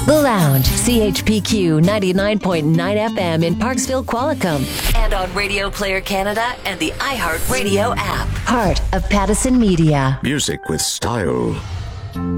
The Lounge, CHPQ 99.9 FM in Parksville, Qualicum. And on Radio Player Canada and the iHeartRadio app. Part of Pattison Media. Music with style.